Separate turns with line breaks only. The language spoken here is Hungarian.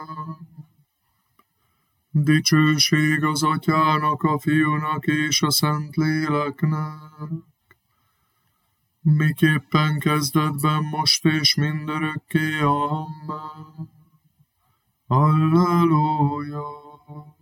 Dicsőség az Atyának, a Fiúnak és a Szentléleknek, miképpen kezdetben, most és mindörökké. Amen. Alleluja.